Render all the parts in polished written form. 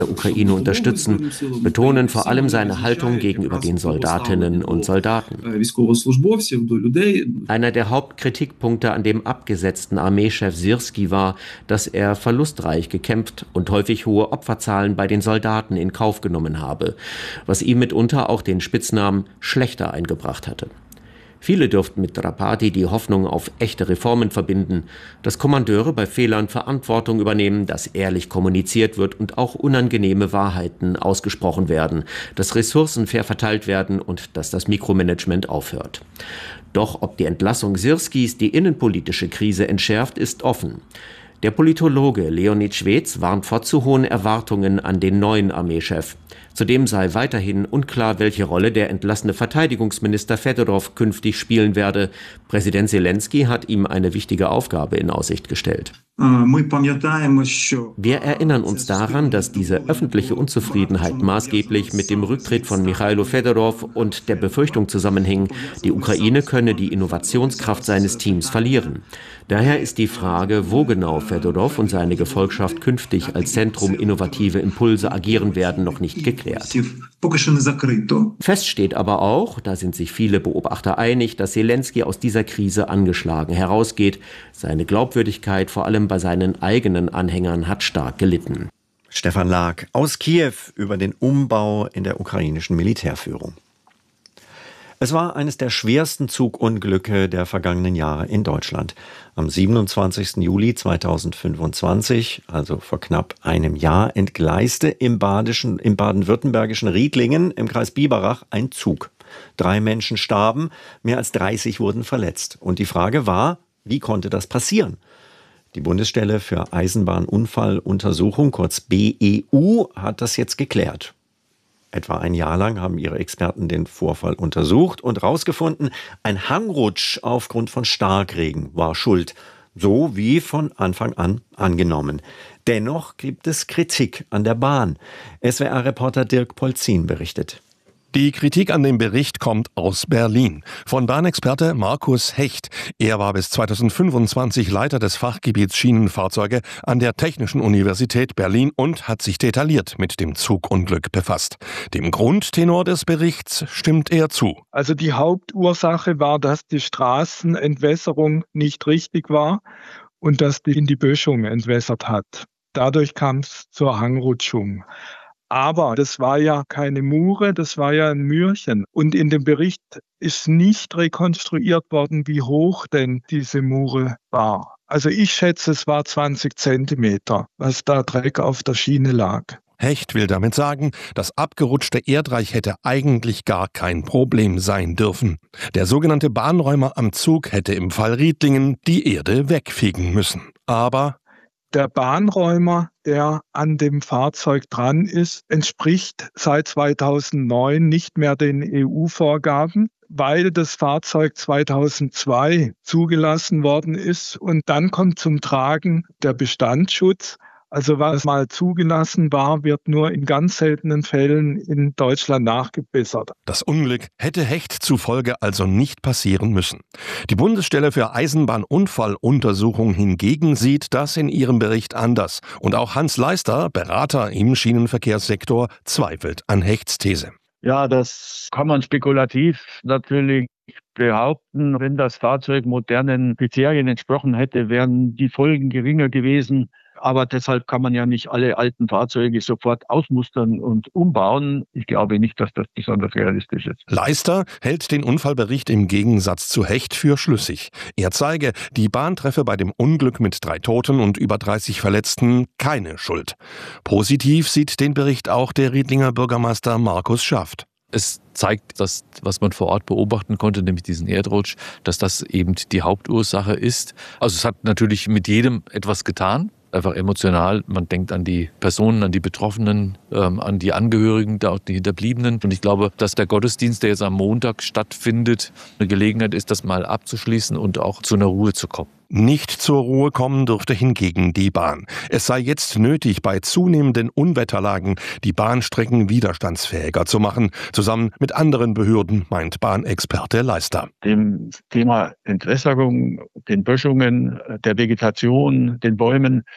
der Ukraine unterstützen, betonen vor allem seine Haltung gegenüber den Soldatinnen und Soldaten. Einer der Hauptkritikpunkte an dem abgesetzten Armeechef Syrski war, dass er verlustreich gekämpft und häufig hohe Opferzahlen bei den Soldaten in Kauf genommen habe, was ihm mitunter auch den Spitznamen Schlächter eingebracht hatte. Viele dürften mit Drapati die Hoffnung auf echte Reformen verbinden, dass Kommandeure bei Fehlern Verantwortung übernehmen, dass ehrlich kommuniziert wird und auch unangenehme Wahrheiten ausgesprochen werden, dass Ressourcen fair verteilt werden und dass das Mikromanagement aufhört. Doch ob die Entlassung Syrskis die innenpolitische Krise entschärft, ist offen. Der Politologe Leonid Schwedz warnt vor zu hohen Erwartungen an den neuen Armeechef. Zudem sei weiterhin unklar, welche Rolle der entlassene Verteidigungsminister Fedorov künftig spielen werde. Präsident Selenskyj hat ihm eine wichtige Aufgabe in Aussicht gestellt. Wir erinnern uns daran, dass diese öffentliche Unzufriedenheit maßgeblich mit dem Rücktritt von Michailo Fedorov und der Befürchtung zusammenhing, die Ukraine könne die Innovationskraft seines Teams verlieren. Daher ist die Frage, wo genau Fedorov und seine Gefolgschaft künftig als Zentrum innovative Impulse agieren werden, noch nicht geklärt. Fest steht aber auch, da sind sich viele Beobachter einig, dass Selenskyj aus dieser Krise angeschlagen herausgeht. Seine Glaubwürdigkeit, vor allem bei seinen eigenen Anhängern, hat stark gelitten. Stefan Lag aus Kiew über den Umbau in der ukrainischen Militärführung. Es war eines der schwersten Zugunglücke der vergangenen Jahre in Deutschland. Am 27. Juli 2025, also vor knapp einem Jahr, entgleiste im baden-württembergischen Riedlingen im Kreis Biberach ein Zug. 3 Menschen starben, mehr als 30 wurden verletzt. Und die Frage war, wie konnte das passieren? Die Bundesstelle für Eisenbahnunfalluntersuchung, kurz BEU, hat das jetzt geklärt. Etwa ein Jahr lang haben ihre Experten den Vorfall untersucht und herausgefunden, ein Hangrutsch aufgrund von Starkregen war schuld. So wie von Anfang an angenommen. Dennoch gibt es Kritik an der Bahn. SWR-Reporter Dirk Polzin berichtet. Die Kritik an dem Bericht kommt aus Berlin. Von Bahnexperte Markus Hecht. Er war bis 2025 Leiter des Fachgebiets Schienenfahrzeuge an der Technischen Universität Berlin und hat sich detailliert mit dem Zugunglück befasst. Dem Grundtenor des Berichts stimmt er zu. Also die Hauptursache war, dass die Straßenentwässerung nicht richtig war und dass die in die Böschung entwässert hat. Dadurch kam es zur Hangrutschung. Aber das war ja keine Mure, das war ja ein Mürchen. Und in dem Bericht ist nicht rekonstruiert worden, wie hoch denn diese Mure war. Also ich schätze, es war 20 Zentimeter, was da Dreck auf der Schiene lag. Hecht will damit sagen, das abgerutschte Erdreich hätte eigentlich gar kein Problem sein dürfen. Der sogenannte Bahnräumer am Zug hätte im Fall Riedlingen die Erde wegfegen müssen. Aber der Bahnräumer, der an dem Fahrzeug dran ist, entspricht seit 2009 nicht mehr den EU-Vorgaben, weil das Fahrzeug 2002 zugelassen worden ist. Und dann kommt zum Tragen der Bestandsschutz. Also was mal zugelassen war, wird nur in ganz seltenen Fällen in Deutschland nachgebessert. Das Unglück hätte Hecht zufolge also nicht passieren müssen. Die Bundesstelle für Eisenbahnunfalluntersuchung hingegen sieht das in ihrem Bericht anders. Und auch Hans Leister, Berater im Schienenverkehrssektor, zweifelt an Hechts These. Ja, das kann man spekulativ natürlich behaupten. Wenn das Fahrzeug modernen Kriterien entsprochen hätte, wären die Folgen geringer gewesen. Aber deshalb kann man ja nicht alle alten Fahrzeuge sofort ausmustern und umbauen. Ich glaube nicht, dass das besonders realistisch ist. Leister hält den Unfallbericht im Gegensatz zu Hecht für schlüssig. Er zeige, die Bahn treffe bei dem Unglück mit 3 Toten und über 30 Verletzten keine Schuld. Positiv sieht den Bericht auch der Riedlinger Bürgermeister Markus Schaft. Es zeigt, dass, was man vor Ort beobachten konnte, nämlich diesen Erdrutsch, dass das eben die Hauptursache ist. Also es hat natürlich mit jedem etwas getan. Einfach emotional. Man denkt an die Personen, an die Betroffenen, an die Angehörigen, auch die Hinterbliebenen. Und ich glaube, dass der Gottesdienst, der jetzt am Montag stattfindet, eine Gelegenheit ist, das mal abzuschließen und auch zu einer Ruhe zu kommen. Nicht zur Ruhe kommen dürfte hingegen die Bahn. Es sei jetzt nötig, bei zunehmenden Unwetterlagen die Bahnstrecken widerstandsfähiger zu machen, zusammen mit anderen Behörden, meint Bahnexperte Leister. Dem Thema Entwässerung, den Böschungen, der Vegetation, den Bäumen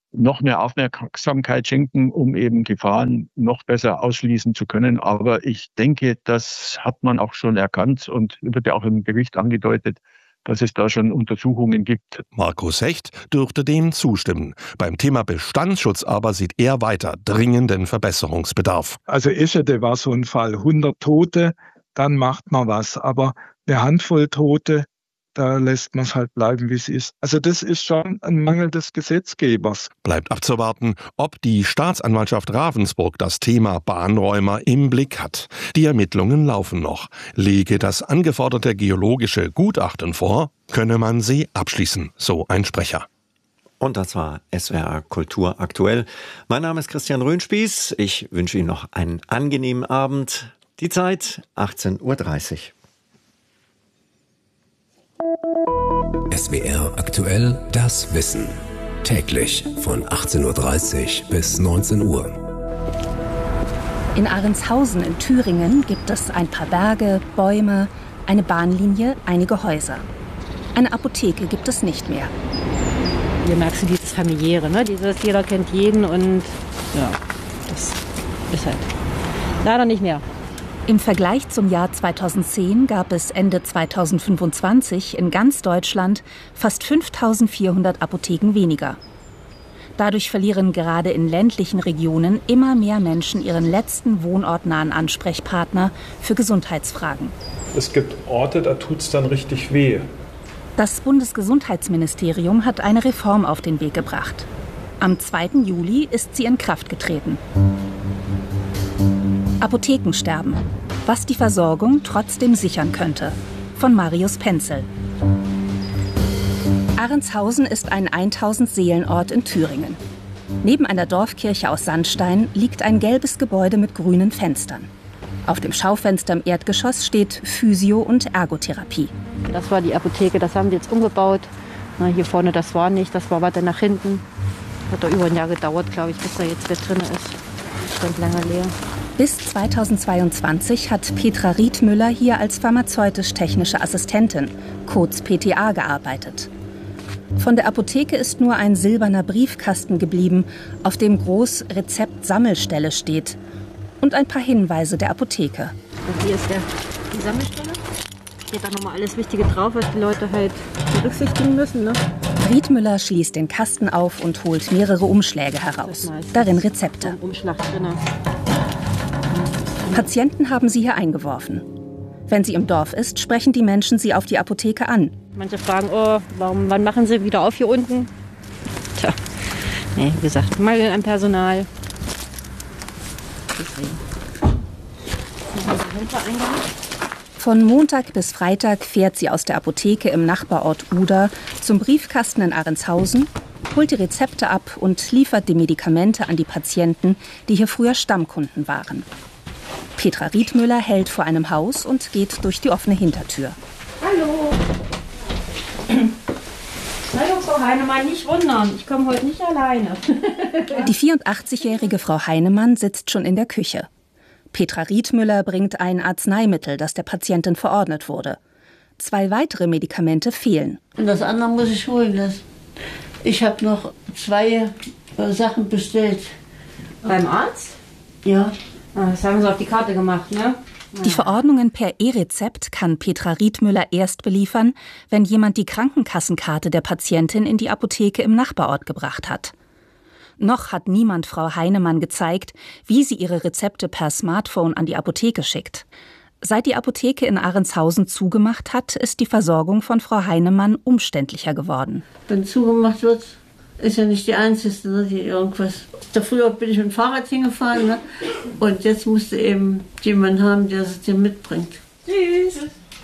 noch mehr Aufmerksamkeit schenken, um eben Gefahren noch besser ausschließen zu können. Aber ich denke, das hat man auch schon erkannt und wird ja auch im Bericht angedeutet, dass es da schon Untersuchungen gibt. Markus Hecht dürfte dem zustimmen. Beim Thema Bestandsschutz aber sieht er weiter dringenden Verbesserungsbedarf. Also Eschede war so ein Fall, 100 Tote, dann macht man was. Aber eine Handvoll Tote, da lässt man es halt bleiben, wie es ist. Also das ist schon ein Mangel des Gesetzgebers. Bleibt abzuwarten, ob die Staatsanwaltschaft Ravensburg das Thema Bahnräumer im Blick hat. Die Ermittlungen laufen noch. Lege das angeforderte geologische Gutachten vor, könne man sie abschließen, so ein Sprecher. Und das war SWR Kultur aktuell. Mein Name ist Christian Röhnspieß. Ich wünsche Ihnen noch einen angenehmen Abend. Die Zeit 18:30 Uhr. SWR aktuell, das Wissen. Täglich von 18:30 Uhr bis 19 Uhr. In Ahrentshausen in Thüringen gibt es ein paar Berge, Bäume, eine Bahnlinie, einige Häuser. Eine Apotheke gibt es nicht mehr. Hier merkst du dieses Familiäre, ne? Dieses jeder kennt jeden und ja, das ist halt leider nicht mehr. Im Vergleich zum Jahr 2010 gab es Ende 2025 in ganz Deutschland fast 5.400 Apotheken weniger. Dadurch verlieren gerade in ländlichen Regionen immer mehr Menschen ihren letzten wohnortnahen Ansprechpartner für Gesundheitsfragen. Es gibt Orte, da tut es dann richtig weh. Das Bundesgesundheitsministerium hat eine Reform auf den Weg gebracht. Am 2. Juli ist sie in Kraft getreten. Apothekensterben. Was die Versorgung trotzdem sichern könnte. Von Marius Penzel. Ahrentshausen ist ein 1000-Seelen-Ort in Thüringen. Neben einer Dorfkirche aus Sandstein liegt ein gelbes Gebäude mit grünen Fenstern. Auf dem Schaufenster im Erdgeschoss steht Physio- und Ergotherapie. Das war die Apotheke, das haben wir jetzt umgebaut. Na, hier vorne, das war nicht, das war weiter nach hinten. Hat doch über ein Jahr gedauert, glaube ich, bis da jetzt wieder drin ist. Stand lange leer. Bis 2022 hat Petra Riedmüller hier als pharmazeutisch-technische Assistentin, kurz PTA, gearbeitet. Von der Apotheke ist nur ein silberner Briefkasten geblieben, auf dem groß Rezept-Sammelstelle steht. Und ein paar Hinweise der Apotheke. Und hier ist die Sammelstelle. Steht da nochmal alles Wichtige drauf, was die Leute halt berücksichtigen müssen. Ne? Riedmüller schließt den Kasten auf und holt mehrere Umschläge heraus. Darin Rezepte. Umschlag drin. Patienten haben sie hier eingeworfen. Wenn sie im Dorf ist, sprechen die Menschen sie auf die Apotheke an. Manche fragen, oh, wann machen sie wieder auf hier unten? Tja, nee, wie gesagt, Mangel an Personal. Von Montag bis Freitag fährt sie aus der Apotheke im Nachbarort Uda zum Briefkasten in Ahrentshausen, holt die Rezepte ab und liefert die Medikamente an die Patienten, die hier früher Stammkunden waren. Petra Riedmüller hält vor einem Haus und geht durch die offene Hintertür. Hallo. Hallo, Frau Heinemann, nicht wundern, ich komme heute nicht alleine. Die 84-jährige Frau Heinemann sitzt schon in der Küche. Petra Riedmüller bringt ein Arzneimittel, das der Patientin verordnet wurde. 2 weitere Medikamente fehlen. Und das andere muss ich holen lassen. Ich habe noch 2 Sachen bestellt. Beim Arzt? Ja. Das haben sie auf die Karte gemacht, ne? Die Verordnungen per E-Rezept kann Petra Riedmüller erst beliefern, wenn jemand die Krankenkassenkarte der Patientin in die Apotheke im Nachbarort gebracht hat. Noch hat niemand Frau Heinemann gezeigt, wie sie ihre Rezepte per Smartphone an die Apotheke schickt. Seit die Apotheke in Ahrentshausen zugemacht hat, ist die Versorgung von Frau Heinemann umständlicher geworden. Wenn zugemacht wird, ist ja nicht die Einzige, ne, die irgendwas. Früher bin ich mit dem Fahrrad hingefahren, ne? Und jetzt musste eben jemand haben, der es dir mitbringt. Tschüss.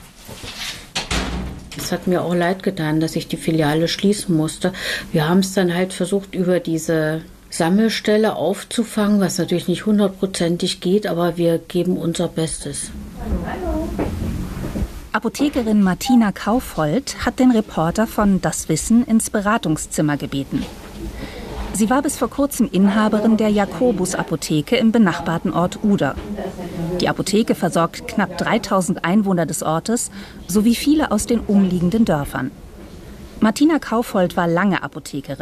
Es hat mir auch leid getan, dass ich die Filiale schließen musste. Wir haben es dann halt versucht, über diese Sammelstelle aufzufangen, was natürlich nicht 100%ig geht, aber wir geben unser Bestes. Hallo. Apothekerin Martina Kaufhold hat den Reporter von Das Wissen ins Beratungszimmer gebeten. Sie war bis vor kurzem Inhaberin der Jakobus-Apotheke im benachbarten Ort Uda. Die Apotheke versorgt knapp 3000 Einwohner des Ortes sowie viele aus den umliegenden Dörfern. Martina Kaufhold war lange Apothekerin.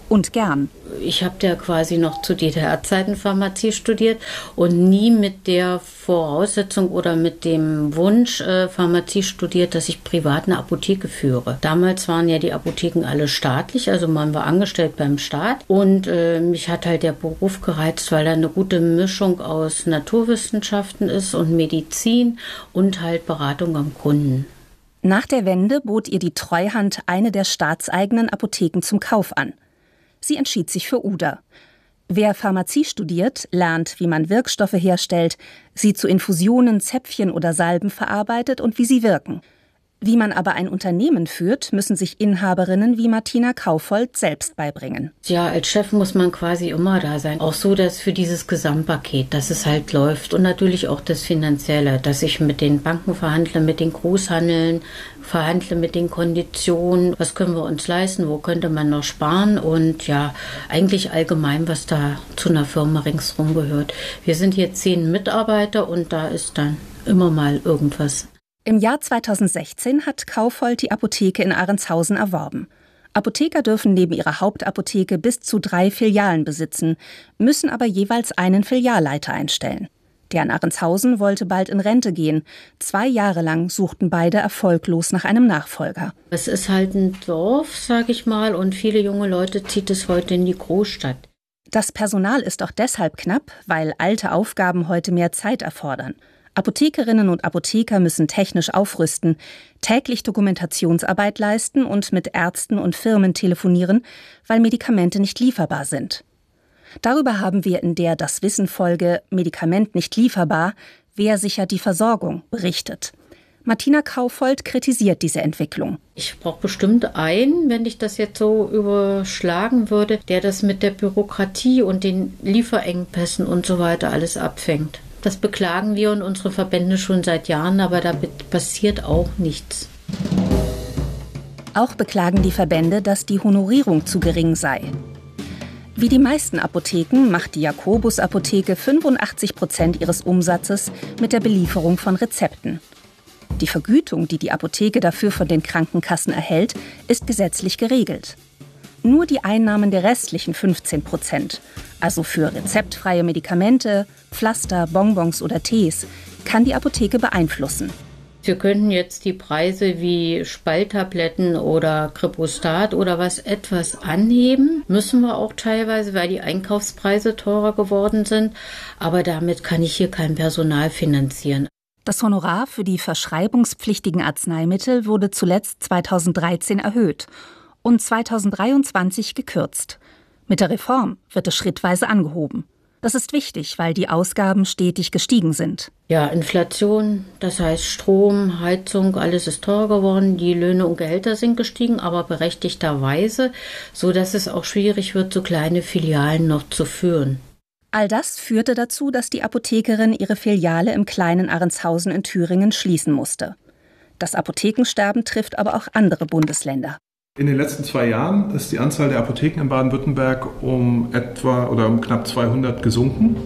Und gern. Ich habe ja quasi noch zu DDR-Zeiten Pharmazie studiert und nie mit der Voraussetzung oder mit dem Wunsch Pharmazie studiert, dass ich privat eine Apotheke führe. Damals waren ja die Apotheken alle staatlich, also man war angestellt beim Staat und mich hat halt der Beruf gereizt, weil da eine gute Mischung aus Naturwissenschaften ist und Medizin und halt Beratung am Kunden. Nach der Wende bot ihr die Treuhand eine der staatseigenen Apotheken zum Kauf an. Sie entschied sich für Uda. Wer Pharmazie studiert, lernt, wie man Wirkstoffe herstellt, sie zu Infusionen, Zäpfchen oder Salben verarbeitet und wie sie wirken. Wie man aber ein Unternehmen führt, müssen sich Inhaberinnen wie Martina Kaufold selbst beibringen. Ja, als Chef muss man quasi immer da sein. Auch so, dass für dieses Gesamtpaket, dass es halt läuft. Und natürlich auch das Finanzielle, dass ich mit den Banken verhandle, mit den Großhandeln, verhandle mit den Konditionen. Was können wir uns leisten? Wo könnte man noch sparen? Und ja, eigentlich allgemein, was da zu einer Firma ringsherum gehört. Wir sind hier 10 Mitarbeiter und da ist dann immer mal irgendwas. Im Jahr 2016 hat Kaufold die Apotheke in Ahrenshausen erworben. Apotheker dürfen neben ihrer Hauptapotheke bis zu 3 Filialen besitzen, müssen aber jeweils einen Filialleiter einstellen. Der in Ahrenshausen wollte bald in Rente gehen. 2 Jahre lang suchten beide erfolglos nach einem Nachfolger. Es ist halt ein Dorf, sag ich mal, und viele junge Leute zieht es heute in die Großstadt. Das Personal ist auch deshalb knapp, weil alte Aufgaben heute mehr Zeit erfordern. Apothekerinnen und Apotheker müssen technisch aufrüsten, täglich Dokumentationsarbeit leisten und mit Ärzten und Firmen telefonieren, weil Medikamente nicht lieferbar sind. Darüber haben wir in der Das Wissen-Folge Medikament nicht lieferbar, wer sichert die Versorgung berichtet. Martina Kaufold kritisiert diese Entwicklung. Ich brauche bestimmt einen, wenn ich das jetzt so überschlagen würde, der das mit der Bürokratie und den Lieferengpässen und so weiter alles abfängt. Das beklagen wir und unsere Verbände schon seit Jahren, aber da passiert auch nichts. Auch beklagen die Verbände, dass die Honorierung zu gering sei. Wie die meisten Apotheken macht die Jakobus-Apotheke 85% ihres Umsatzes mit der Belieferung von Rezepten. Die Vergütung, die die Apotheke dafür von den Krankenkassen erhält, ist gesetzlich geregelt. Nur die Einnahmen der restlichen 15%, also für rezeptfreie Medikamente, Pflaster, Bonbons oder Tees, kann die Apotheke beeinflussen. Wir könnten jetzt die Preise wie Spalttabletten oder Kripostat oder was etwas anheben. Müssen wir auch teilweise, weil die Einkaufspreise teurer geworden sind. Aber damit kann ich hier kein Personal finanzieren. Das Honorar für die verschreibungspflichtigen Arzneimittel wurde zuletzt 2013 erhöht und 2023 gekürzt. Mit der Reform wird es schrittweise angehoben. Das ist wichtig, weil die Ausgaben stetig gestiegen sind. Ja, Inflation, das heißt Strom, Heizung, alles ist teurer geworden. Die Löhne und Gehälter sind gestiegen, aber berechtigterweise, sodass es auch schwierig wird, so kleine Filialen noch zu führen. All das führte dazu, dass die Apothekerin ihre Filiale im kleinen Ahrenshausen in Thüringen schließen musste. Das Apothekensterben trifft aber auch andere Bundesländer. In den letzten 2 Jahren ist die Anzahl der Apotheken in Baden-Württemberg um knapp 200 gesunken.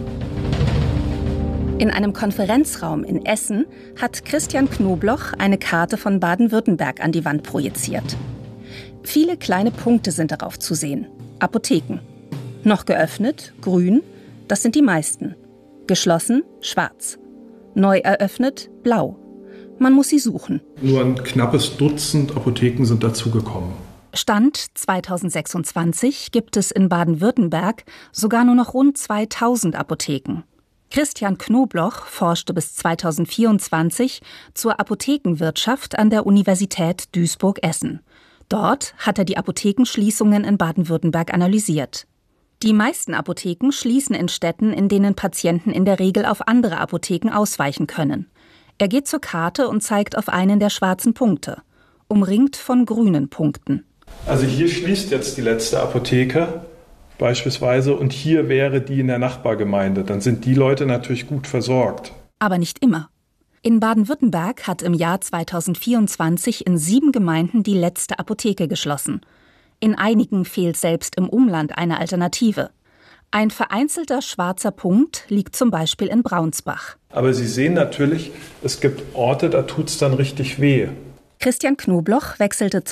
In einem Konferenzraum in Essen hat Christian Knobloch eine Karte von Baden-Württemberg an die Wand projiziert. Viele kleine Punkte sind darauf zu sehen. Apotheken. Noch geöffnet, grün, das sind die meisten. Geschlossen, schwarz. Neu eröffnet, blau. Man muss sie suchen. Nur ein knappes Dutzend Apotheken sind dazugekommen. Stand 2026 gibt es in Baden-Württemberg sogar nur noch rund 2000 Apotheken. Christian Knobloch forschte bis 2024 zur Apothekenwirtschaft an der Universität Duisburg-Essen. Dort hat er die Apothekenschließungen in Baden-Württemberg analysiert. Die meisten Apotheken schließen in Städten, in denen Patienten in der Regel auf andere Apotheken ausweichen können. Er geht zur Karte und zeigt auf einen der schwarzen Punkte, umringt von grünen Punkten. Also hier schließt jetzt die letzte Apotheke beispielsweise und hier wäre die in der Nachbargemeinde. Dann sind die Leute natürlich gut versorgt. Aber nicht immer. In Baden-Württemberg hat im Jahr 2024 in 7 Gemeinden die letzte Apotheke geschlossen. In einigen fehlt selbst im Umland eine Alternative. Ein vereinzelter schwarzer Punkt liegt zum Beispiel in Braunsbach. Aber Sie sehen natürlich, es gibt Orte, da tut es dann richtig weh. Christian Knobloch wechselte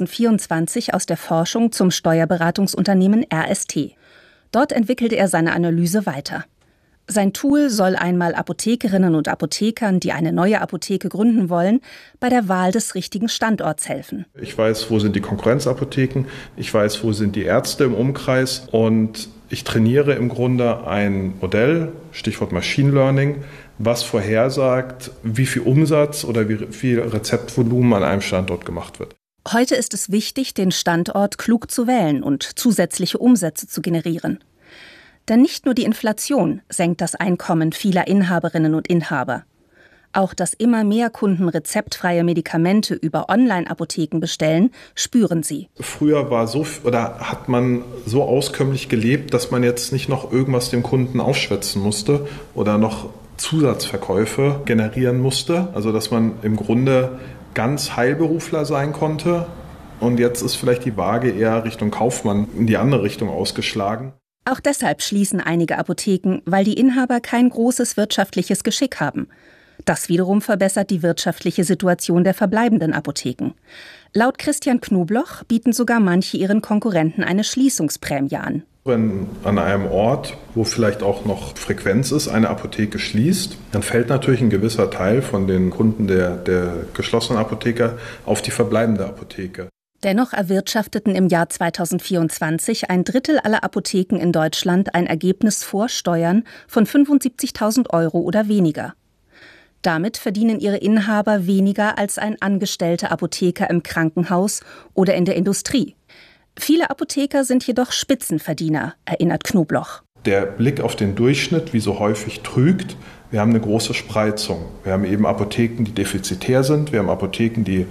2024 aus der Forschung zum Steuerberatungsunternehmen RST. Dort entwickelte er seine Analyse weiter. Sein Tool soll einmal Apothekerinnen und Apothekern, die eine neue Apotheke gründen wollen, bei der Wahl des richtigen Standorts helfen. Ich weiß, wo sind die Konkurrenzapotheken, ich weiß, wo sind die Ärzte im Umkreis und ich trainiere im Grunde ein Modell, Stichwort Machine Learning, was vorhersagt, wie viel Umsatz oder wie viel Rezeptvolumen an einem Standort gemacht wird. Heute ist es wichtig, den Standort klug zu wählen und zusätzliche Umsätze zu generieren. Denn nicht nur die Inflation senkt das Einkommen vieler Inhaberinnen und Inhaber. Auch dass immer mehr Kunden rezeptfreie Medikamente über Online-Apotheken bestellen, spüren sie. Früher hat man so auskömmlich gelebt, dass man jetzt nicht noch irgendwas dem Kunden aufschwätzen musste oder noch Zusatzverkäufe generieren musste. Also dass man im Grunde ganz Heilberufler sein konnte. Und jetzt ist vielleicht die Waage eher Richtung Kaufmann in die andere Richtung ausgeschlagen. Auch deshalb schließen einige Apotheken, weil die Inhaber kein großes wirtschaftliches Geschick haben. Das wiederum verbessert die wirtschaftliche Situation der verbleibenden Apotheken. Laut Christian Knobloch bieten sogar manche ihren Konkurrenten eine Schließungsprämie an. Wenn an einem Ort, wo vielleicht auch noch Frequenz ist, eine Apotheke schließt, dann fällt natürlich ein gewisser Teil von den Kunden der geschlossenen Apotheker auf die verbleibende Apotheke. Dennoch erwirtschafteten im Jahr 2024 ein Drittel aller Apotheken in Deutschland ein Ergebnis vor Steuern von 75.000 € oder weniger. Damit verdienen ihre Inhaber weniger als ein angestellter Apotheker im Krankenhaus oder in der Industrie. Viele Apotheker sind jedoch Spitzenverdiener, erinnert Knobloch. Der Blick auf den Durchschnitt, wie so häufig, trügt. Wir haben eine große Spreizung. Wir haben eben Apotheken, die defizitär sind. Wir haben Apotheken, die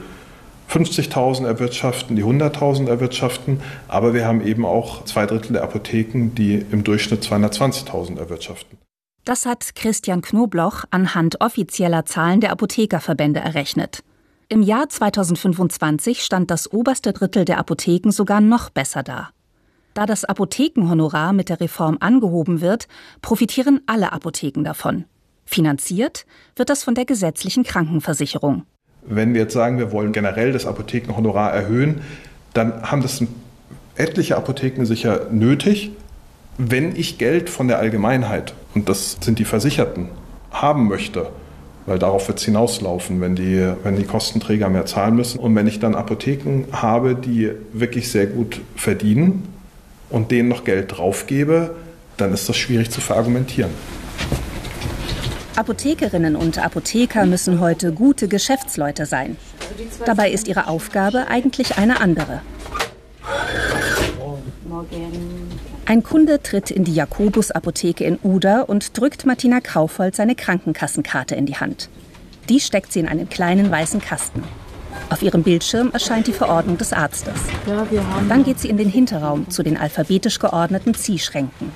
50.000 erwirtschaften, die 100.000 erwirtschaften, aber wir haben eben auch 2/3 der Apotheken, die im Durchschnitt 220.000 erwirtschaften. Das hat Christian Knobloch anhand offizieller Zahlen der Apothekerverbände errechnet. Im Jahr 2025 stand das oberste Drittel der Apotheken sogar noch besser da. Da das Apothekenhonorar mit der Reform angehoben wird, profitieren alle Apotheken davon. Finanziert wird das von der gesetzlichen Krankenversicherung. Wenn wir jetzt sagen, wir wollen generell das Apothekenhonorar erhöhen, dann haben das etliche Apotheken sicher nötig. Wenn ich Geld von der Allgemeinheit, und das sind die Versicherten, haben möchte, weil darauf wird es hinauslaufen, wenn die Kostenträger mehr zahlen müssen. Und wenn ich dann Apotheken habe, die wirklich sehr gut verdienen und denen noch Geld draufgebe, dann ist das schwierig zu verargumentieren. Apothekerinnen und Apotheker müssen heute gute Geschäftsleute sein. Dabei ist ihre Aufgabe eigentlich eine andere. Ein Kunde tritt in die Jakobus-Apotheke in Uder und drückt Martina Kaufold seine Krankenkassenkarte in die Hand. Die steckt sie in einen kleinen weißen Kasten. Auf ihrem Bildschirm erscheint die Verordnung des Arztes. Dann geht sie in den Hinterraum zu den alphabetisch geordneten Ziehschränken.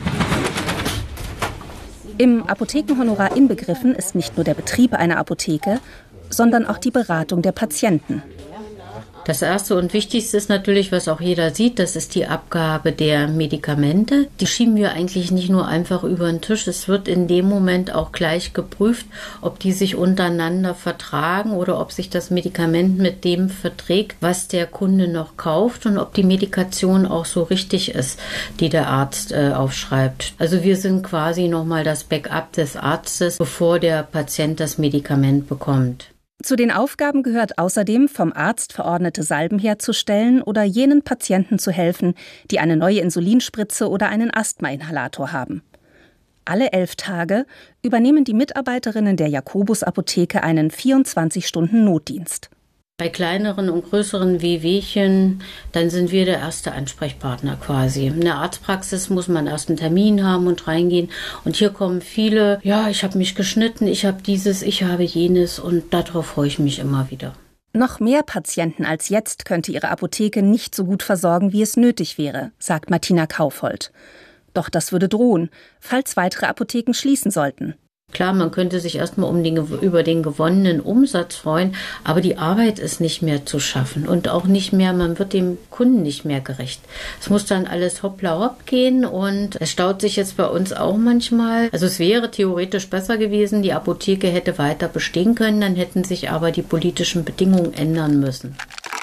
Im Apothekenhonorar inbegriffen ist nicht nur der Betrieb einer Apotheke, sondern auch die Beratung der Patienten. Das Erste und Wichtigste ist natürlich, was auch jeder sieht, das ist die Abgabe der Medikamente. Die schieben wir eigentlich nicht nur einfach über den Tisch. Es wird in dem Moment auch gleich geprüft, ob die sich untereinander vertragen oder ob sich das Medikament mit dem verträgt, was der Kunde noch kauft und ob die Medikation auch so richtig ist, die der Arzt aufschreibt. Also wir sind quasi nochmal das Backup des Arztes, bevor der Patient das Medikament bekommt. Zu den Aufgaben gehört außerdem, vom Arzt verordnete Salben herzustellen oder jenen Patienten zu helfen, die eine neue Insulinspritze oder einen Asthmainhalator haben. Alle 11 Tage übernehmen die Mitarbeiterinnen der Jakobus-Apotheke einen 24-Stunden-Notdienst. Bei kleineren und größeren Wehwehchen, dann sind wir der erste Ansprechpartner quasi. In der Arztpraxis muss man erst einen Termin haben und reingehen. Und hier kommen viele, ja, ich habe mich geschnitten, ich habe dieses, ich habe jenes und darauf freue ich mich immer wieder. Noch mehr Patienten als jetzt könnte ihre Apotheke nicht so gut versorgen, wie es nötig wäre, sagt Martina Kaufold. Doch das würde drohen, falls weitere Apotheken schließen sollten. Klar, man könnte sich erstmal über den gewonnenen Umsatz freuen, aber die Arbeit ist nicht mehr zu schaffen und auch nicht mehr, man wird dem Kunden nicht mehr gerecht. Es muss dann alles hoppla hopp gehen und es staut sich jetzt bei uns auch manchmal. Also es wäre theoretisch besser gewesen, die Apotheke hätte weiter bestehen können, dann hätten sich aber die politischen Bedingungen ändern müssen.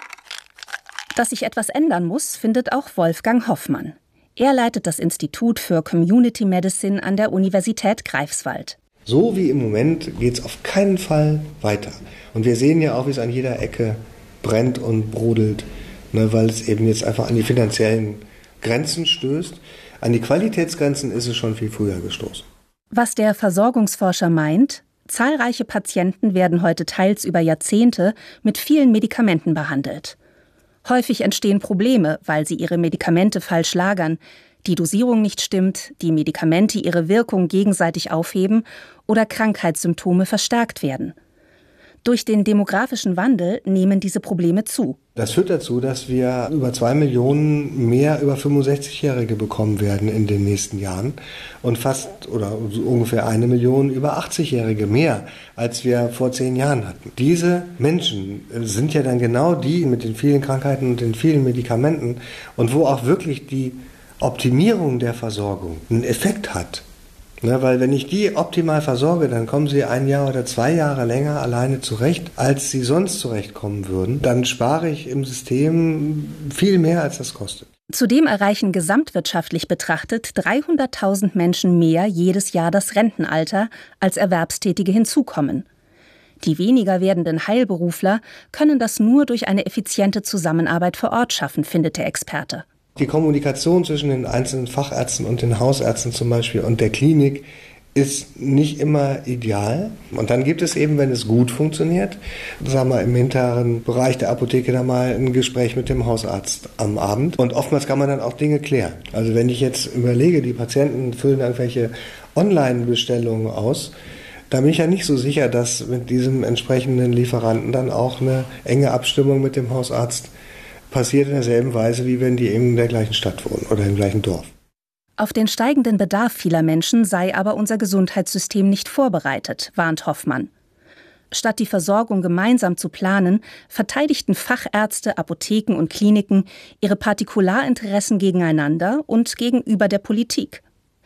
Dass sich etwas ändern muss, findet auch Wolfgang Hoffmann. Er leitet das Institut für Community Medicine an der Universität Greifswald. So wie im Moment geht es auf keinen Fall weiter. Und wir sehen ja auch, wie es an jeder Ecke brennt und brodelt, weil es eben jetzt einfach an die finanziellen Grenzen stößt. An die Qualitätsgrenzen ist es schon viel früher gestoßen. Was der Versorgungsforscher meint, zahlreiche Patienten werden heute teils über Jahrzehnte mit vielen Medikamenten behandelt. Häufig entstehen Probleme, weil sie ihre Medikamente falsch lagern, die Dosierung nicht stimmt, die Medikamente ihre Wirkung gegenseitig aufheben oder Krankheitssymptome verstärkt werden. Durch den demografischen Wandel nehmen diese Probleme zu. Das führt dazu, dass wir über 2 Millionen mehr über 65-Jährige bekommen werden in den nächsten Jahren und fast oder ungefähr 1 Million über 80-Jährige mehr, als wir vor 10 Jahren hatten. Diese Menschen sind ja dann genau die mit den vielen Krankheiten und den vielen Medikamenten und wo auch wirklich die Optimierung der Versorgung einen Effekt hat. Weil wenn ich die optimal versorge, dann kommen sie 1 Jahr oder 2 Jahre länger alleine zurecht, als sie sonst zurechtkommen würden. Dann spare ich im System viel mehr, als das kostet. Zudem erreichen gesamtwirtschaftlich betrachtet 300.000 Menschen mehr jedes Jahr das Rentenalter, als Erwerbstätige hinzukommen. Die weniger werdenden Heilberufler können das nur durch eine effiziente Zusammenarbeit vor Ort schaffen, findet der Experte. Die Kommunikation zwischen den einzelnen Fachärzten und den Hausärzten zum Beispiel und der Klinik ist nicht immer ideal. Und dann gibt es eben, wenn es gut funktioniert, sagen wir im hinteren Bereich der Apotheke da mal ein Gespräch mit dem Hausarzt am Abend. Und oftmals kann man dann auch Dinge klären. Also wenn ich jetzt überlege, die Patienten füllen irgendwelche Online-Bestellungen aus, da bin ich ja nicht so sicher, dass mit diesem entsprechenden Lieferanten dann auch eine enge Abstimmung mit dem Hausarzt passiert in derselben Weise, wie wenn die in der gleichen Stadt wohnen oder im gleichen Dorf. Auf den steigenden Bedarf vieler Menschen sei aber unser Gesundheitssystem nicht vorbereitet, warnt Hoffmann. Statt die Versorgung gemeinsam zu planen, verteidigten Fachärzte, Apotheken und Kliniken ihre Partikularinteressen gegeneinander und gegenüber der Politik.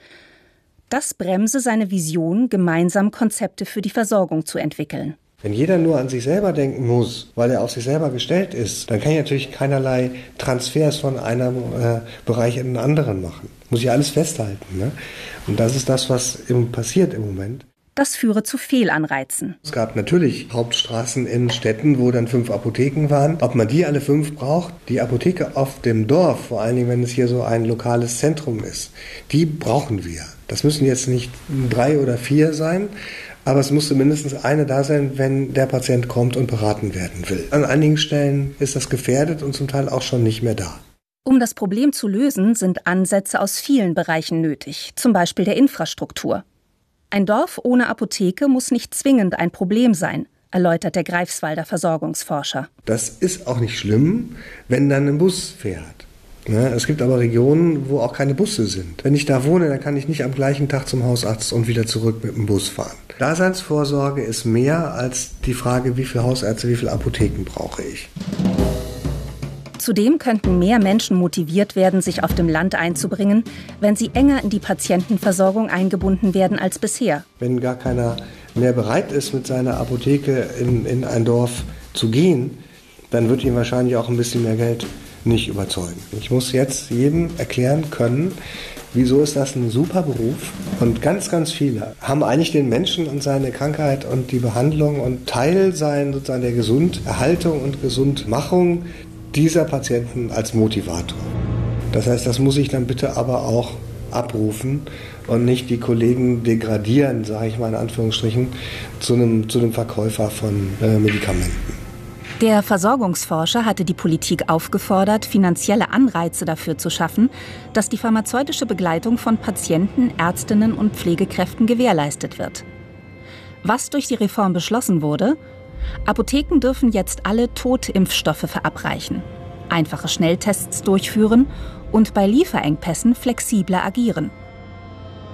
Das bremse seine Vision, gemeinsam Konzepte für die Versorgung zu entwickeln. Wenn jeder nur an sich selber denken muss, weil er auf sich selber gestellt ist, dann kann ich natürlich keinerlei Transfers von einem Bereich in einen anderen machen. Muss ich alles festhalten. Ne? Und das ist das, was passiert im Moment. Das führe zu Fehlanreizen. Es gab natürlich Hauptstraßen in Städten, wo dann 5 Apotheken waren. Ob man die alle 5 braucht, die Apotheke auf dem Dorf, vor allen Dingen, wenn es hier so ein lokales Zentrum ist, die brauchen wir. Das müssen jetzt nicht 3 oder 4 sein, aber es musste mindestens eine da sein, wenn der Patient kommt und beraten werden will. An einigen Stellen ist das gefährdet und zum Teil auch schon nicht mehr da. Um das Problem zu lösen, sind Ansätze aus vielen Bereichen nötig, zum Beispiel der Infrastruktur. Ein Dorf ohne Apotheke muss nicht zwingend ein Problem sein, erläutert der Greifswalder Versorgungsforscher. Das ist auch nicht schlimm, wenn dann ein Bus fährt. Es gibt aber Regionen, wo auch keine Busse sind. Wenn ich da wohne, dann kann ich nicht am gleichen Tag zum Hausarzt und wieder zurück mit dem Bus fahren. Daseinsvorsorge ist mehr als die Frage, wie viele Hausärzte, wie viele Apotheken brauche ich. Zudem könnten mehr Menschen motiviert werden, sich auf dem Land einzubringen, wenn sie enger in die Patientenversorgung eingebunden werden als bisher. Wenn gar keiner mehr bereit ist, mit seiner Apotheke in ein Dorf zu gehen, dann wird ihn wahrscheinlich auch ein bisschen mehr Geld nicht überzeugen. Ich muss jetzt jedem erklären können, wieso ist das ein super Beruf. Und ganz, ganz viele haben eigentlich den Menschen und seine Krankheit und die Behandlung und Teil sein sozusagen der Gesunderhaltung und Gesundmachung dieser Patienten als Motivator. Das heißt, das muss ich dann bitte aber auch abrufen und nicht die Kollegen degradieren, sage ich mal in Anführungsstrichen, zu einem Verkäufer von Medikamenten. Der Versorgungsforscher hatte die Politik aufgefordert, finanzielle Anreize dafür zu schaffen, dass die pharmazeutische Begleitung von Patienten, Ärztinnen und Pflegekräften gewährleistet wird. Was durch die Reform beschlossen wurde? Apotheken dürfen jetzt alle Totimpfstoffe verabreichen, einfache Schnelltests durchführen und bei Lieferengpässen flexibler agieren.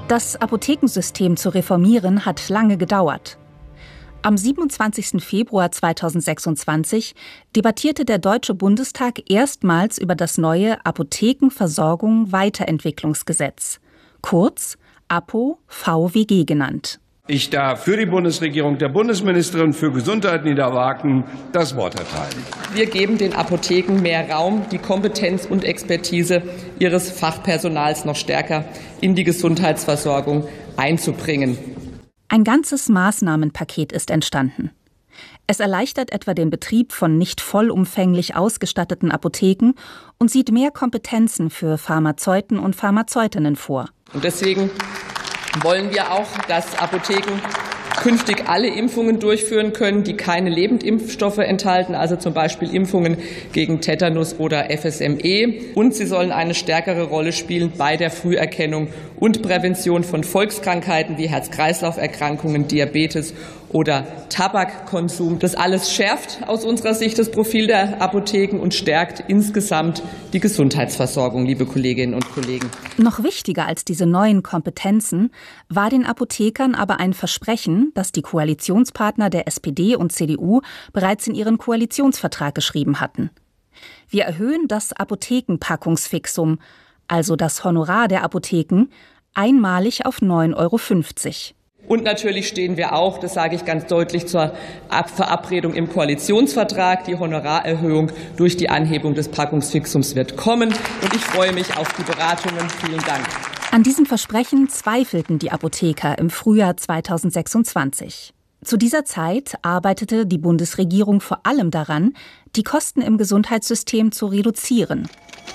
Das Apothekensystem zu reformieren hat lange gedauert. Am 27. Februar 2026 debattierte der Deutsche Bundestag erstmals über das neue Apothekenversorgung-Weiterentwicklungsgesetz, kurz APO-VWG genannt. Ich darf für die Bundesregierung der Bundesministerin für Gesundheit Niederwaaken das Wort erteilen. Wir geben den Apotheken mehr Raum, die Kompetenz und Expertise ihres Fachpersonals noch stärker in die Gesundheitsversorgung einzubringen. Ein ganzes Maßnahmenpaket ist entstanden. Es erleichtert etwa den Betrieb von nicht vollumfänglich ausgestatteten Apotheken und sieht mehr Kompetenzen für Pharmazeuten und Pharmazeutinnen vor. Und deswegen wollen wir auch, dass Apotheken künftig alle Impfungen durchführen können, die keine Lebendimpfstoffe enthalten, also zum Beispiel Impfungen gegen Tetanus oder FSME. Und sie sollen eine stärkere Rolle spielen bei der Früherkennung und Prävention von Volkskrankheiten wie Herz-Kreislauf-Erkrankungen, Diabetes oder Tabakkonsum. Das alles schärft aus unserer Sicht das Profil der Apotheken und stärkt insgesamt die Gesundheitsversorgung, liebe Kolleginnen und Kollegen. Noch wichtiger als diese neuen Kompetenzen war den Apothekern aber ein Versprechen, das die Koalitionspartner der SPD und CDU bereits in ihren Koalitionsvertrag geschrieben hatten. Wir erhöhen das Apothekenpackungsfixum, also das Honorar der Apotheken, einmalig auf 9,50 €. Und natürlich stehen wir auch, das sage ich ganz deutlich, zur Verabredung im Koalitionsvertrag. Die Honorarerhöhung durch die Anhebung des Packungsfixums wird kommen. Und ich freue mich auf die Beratungen. Vielen Dank. An diesem Versprechen zweifelten die Apotheker im Frühjahr 2026. Zu dieser Zeit arbeitete die Bundesregierung vor allem daran, die Kosten im Gesundheitssystem zu reduzieren.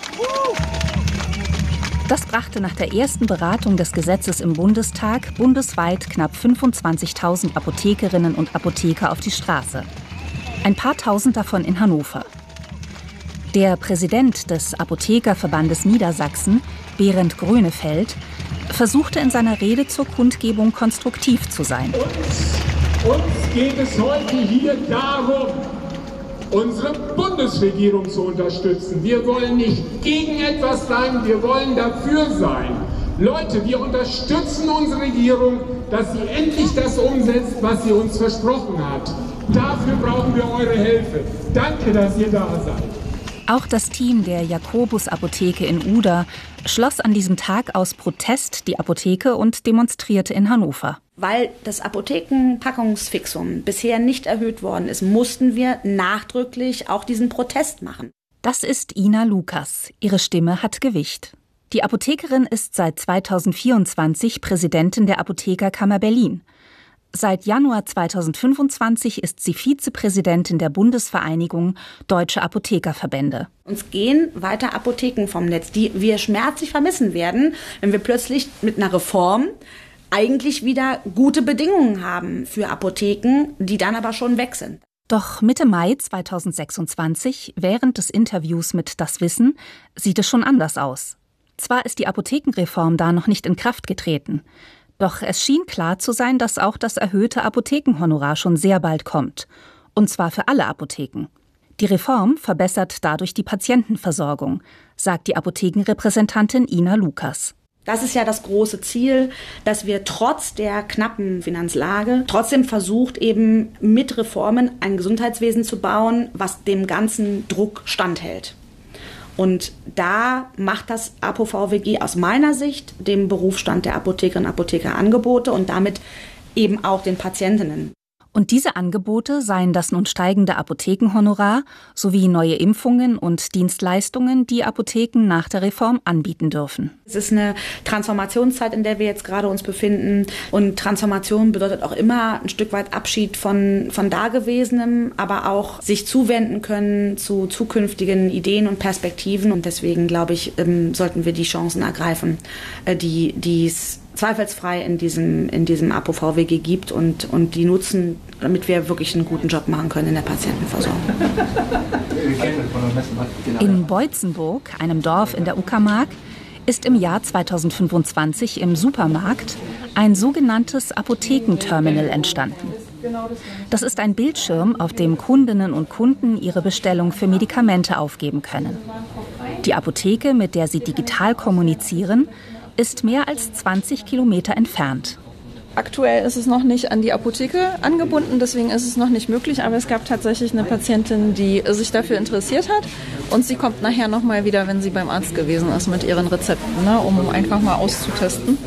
Das brachte nach der ersten Beratung des Gesetzes im Bundestag bundesweit knapp 25.000 Apothekerinnen und Apotheker auf die Straße. Ein paar Tausend davon in Hannover. Der Präsident des Apothekerverbandes Niedersachsen, Berend Grönefeld, versuchte in seiner Rede zur Kundgebung konstruktiv zu sein. Uns geht es heute hier darum, unsere Bundesregierung zu unterstützen. Wir wollen nicht gegen etwas sein, wir wollen dafür sein. Leute, wir unterstützen unsere Regierung, dass sie endlich das umsetzt, was sie uns versprochen hat. Dafür brauchen wir eure Hilfe. Danke, dass ihr da seid. Auch das Team der Jakobus-Apotheke in Uda schloss an diesem Tag aus Protest die Apotheke und demonstrierte in Hannover. Weil das Apothekenpackungsfixum bisher nicht erhöht worden ist, mussten wir nachdrücklich auch diesen Protest machen. Das ist Ina Lukas. Ihre Stimme hat Gewicht. Die Apothekerin ist seit 2024 Präsidentin der Apothekerkammer Berlin. Seit Januar 2025 ist sie Vizepräsidentin der Bundesvereinigung Deutsche Apothekerverbände. Uns gehen weiter Apotheken vom Netz, die wir schmerzlich vermissen werden, wenn wir plötzlich mit einer Reform eigentlich wieder gute Bedingungen haben für Apotheken, die dann aber schon weg sind. Doch Mitte Mai 2026, während des Interviews mit Das Wissen, sieht es schon anders aus. Zwar ist die Apothekenreform da noch nicht in Kraft getreten, doch es schien klar zu sein, dass auch das erhöhte Apothekenhonorar schon sehr bald kommt. Und zwar für alle Apotheken. Die Reform verbessert dadurch die Patientenversorgung, sagt die Apothekenrepräsentantin Ina Lukas. Das ist ja das große Ziel, dass wir trotz der knappen Finanzlage trotzdem versucht, eben mit Reformen ein Gesundheitswesen zu bauen, was dem ganzen Druck standhält. Und da macht das APO-VWG aus meiner Sicht dem Berufsstand der Apothekerinnen und Apotheker Angebote und damit eben auch den Patientinnen. Und diese Angebote seien das nun steigende Apothekenhonorar sowie neue Impfungen und Dienstleistungen, die Apotheken nach der Reform anbieten dürfen. Es ist eine Transformationszeit, in der wir jetzt gerade uns befinden. Und Transformation bedeutet auch immer ein Stück weit Abschied von Dagewesenem, aber auch sich zuwenden können zu zukünftigen Ideen und Perspektiven. Und deswegen, glaube ich, sollten wir die Chancen ergreifen, die es zweifelsfrei in diesem APO-VWG gibt und die nutzen, damit wir wirklich einen guten Job machen können in der Patientenversorgung. In Beutzenburg, einem Dorf in der Uckermark, ist im Jahr 2025 im Supermarkt ein sogenanntes Apothekenterminal entstanden. Das ist ein Bildschirm, auf dem Kundinnen und Kunden ihre Bestellung für Medikamente aufgeben können. Die Apotheke, mit der sie digital kommunizieren, ist mehr als 20 Kilometer entfernt. Aktuell ist es noch nicht an die Apotheke angebunden, deswegen ist es noch nicht möglich. Aber es gab tatsächlich eine Patientin, die sich dafür interessiert hat. Und sie kommt nachher nochmal wieder, wenn sie beim Arzt gewesen ist, mit ihren Rezepten, ne, um einfach mal auszutesten.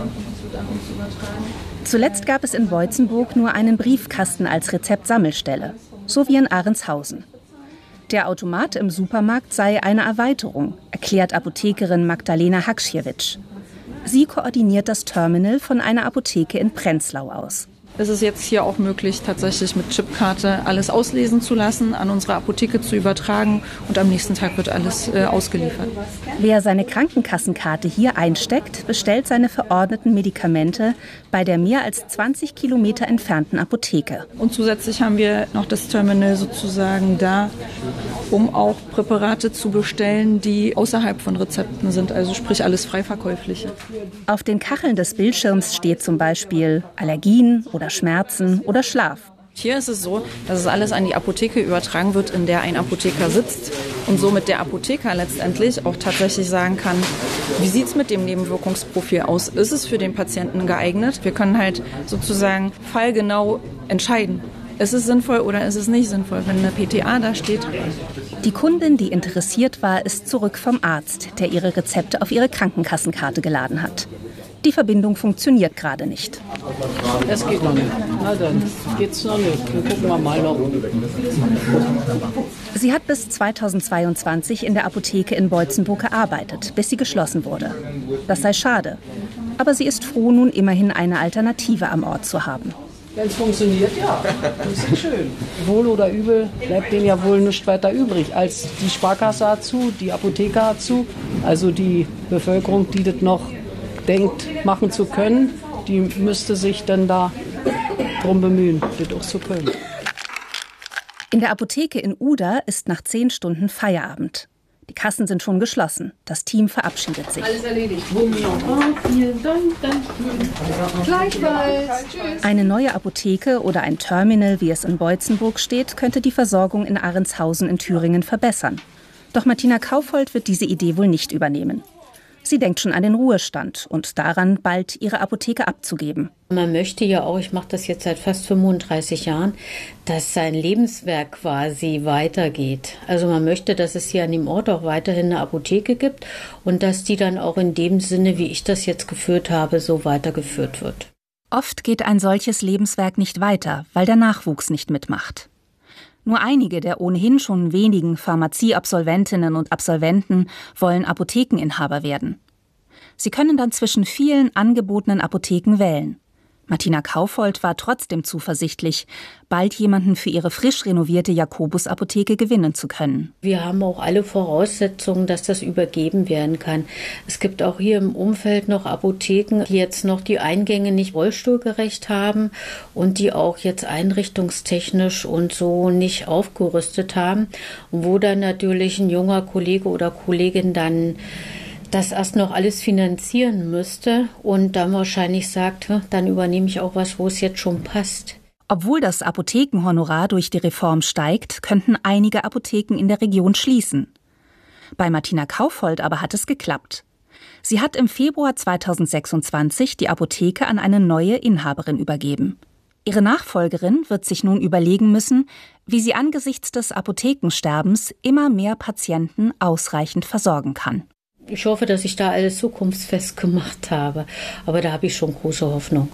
Zuletzt gab es in Boitzenburg nur einen Briefkasten als Rezeptsammelstelle, so wie in Ahrenshausen. Der Automat im Supermarkt sei eine Erweiterung, erklärt Apothekerin Magdalena Hakschjewitsch. Sie koordiniert das Terminal von einer Apotheke in Prenzlau aus. Es ist jetzt hier auch möglich, tatsächlich mit Chipkarte alles auslesen zu lassen, an unsere Apotheke zu übertragen und am nächsten Tag wird alles ausgeliefert. Wer seine Krankenkassenkarte hier einsteckt, bestellt seine verordneten Medikamente bei der mehr als 20 Kilometer entfernten Apotheke. Und zusätzlich haben wir noch das Terminal sozusagen da, um auch Präparate zu bestellen, die außerhalb von Rezepten sind, also sprich alles Freiverkäufliche. Auf den Kacheln des Bildschirms steht zum Beispiel Allergien oder Schmerzen oder Schlaf. Hier ist es so, dass es alles an die Apotheke übertragen wird, in der ein Apotheker sitzt und somit der Apotheker letztendlich auch tatsächlich sagen kann, wie sieht es mit dem Nebenwirkungsprofil aus? Ist es für den Patienten geeignet? Wir können halt sozusagen fallgenau entscheiden. Ist es sinnvoll oder ist es nicht sinnvoll, wenn eine PTA da steht? Die Kundin, die interessiert war, ist zurück vom Arzt, der ihre Rezepte auf ihre Krankenkassenkarte geladen hat. Die Verbindung funktioniert gerade nicht. Es geht noch nicht. Na dann geht's noch nicht. Dann gucken wir mal noch. Sie hat bis 2022 in der Apotheke in Boitzenburg gearbeitet, bis sie geschlossen wurde. Das sei schade. Aber sie ist froh, nun immerhin eine Alternative am Ort zu haben. Wenn es funktioniert, ja. Das ist schön. Wohl oder übel bleibt denen ja wohl nichts weiter übrig, als die Sparkasse hat zu, die Apotheke hat zu. Also die Bevölkerung, die das noch denkt, machen zu können, die müsste sich dann da drum bemühen, das auch zu können. In der Apotheke in Uda ist nach 10 Stunden Feierabend. Die Kassen sind schon geschlossen. Das Team verabschiedet sich. Alles erledigt. Wunderbar. Vielen Dank. Danke. Gleichfalls. Tschüss. Eine neue Apotheke oder ein Terminal, wie es in Boitzenburg steht, könnte die Versorgung in Ahrenshausen in Thüringen verbessern. Doch Martina Kaufhold wird diese Idee wohl nicht übernehmen. Sie denkt schon an den Ruhestand und daran, bald ihre Apotheke abzugeben. Man möchte ja auch, ich mache das jetzt seit fast 35 Jahren, dass sein Lebenswerk quasi weitergeht. Also man möchte, dass es hier an dem Ort auch weiterhin eine Apotheke gibt und dass die dann auch in dem Sinne, wie ich das jetzt geführt habe, so weitergeführt wird. Oft geht ein solches Lebenswerk nicht weiter, weil der Nachwuchs nicht mitmacht. Nur einige der ohnehin schon wenigen Pharmazieabsolventinnen und Absolventen wollen Apothekeninhaber werden. Sie können dann zwischen vielen angebotenen Apotheken wählen. Martina Kaufhold war trotzdem zuversichtlich, bald jemanden für ihre frisch renovierte Jakobus-Apotheke gewinnen zu können. Wir haben auch alle Voraussetzungen, dass das übergeben werden kann. Es gibt auch hier im Umfeld noch Apotheken, die jetzt noch die Eingänge nicht rollstuhlgerecht haben und die auch jetzt einrichtungstechnisch und so nicht aufgerüstet haben. Und wo dann natürlich ein junger Kollege oder Kollegin dann das erst noch alles finanzieren müsste und dann wahrscheinlich sagt, dann übernehme ich auch was, wo es jetzt schon passt. Obwohl das Apothekenhonorar durch die Reform steigt, könnten einige Apotheken in der Region schließen. Bei Martina Kaufhold aber hat es geklappt. Sie hat im Februar 2026 die Apotheke an eine neue Inhaberin übergeben. Ihre Nachfolgerin wird sich nun überlegen müssen, wie sie angesichts des Apothekensterbens immer mehr Patienten ausreichend versorgen kann. Ich hoffe, dass ich da alles zukunftsfest gemacht habe, aber da habe ich schon große Hoffnung.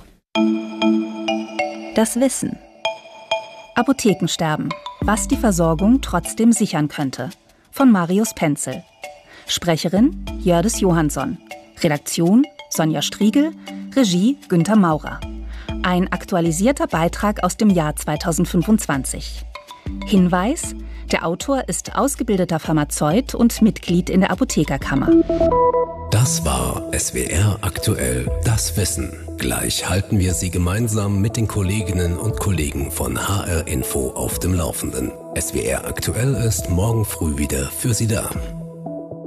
Das Wissen. Apothekensterben. Was die Versorgung trotzdem sichern könnte. Von Marius Penzel. Sprecherin Jördis Johansson. Redaktion Sonja Striegel. Regie Günther Maurer. Ein aktualisierter Beitrag aus dem Jahr 2025. Hinweis: Der Autor ist ausgebildeter Pharmazeut und Mitglied in der Apothekerkammer. Das war SWR aktuell, das Wissen. Gleich halten wir Sie gemeinsam mit den Kolleginnen und Kollegen von HR Info auf dem Laufenden. SWR aktuell ist morgen früh wieder für Sie da.